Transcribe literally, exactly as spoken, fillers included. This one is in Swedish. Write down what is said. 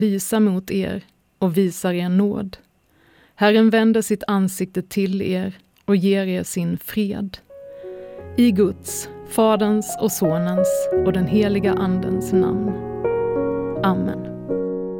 lysa mot er och visar er nåd. Herren vänder sitt ansikte till er och ger er sin fred. I Guds, Faderns och Sonens och den heliga Andens namn. Amen.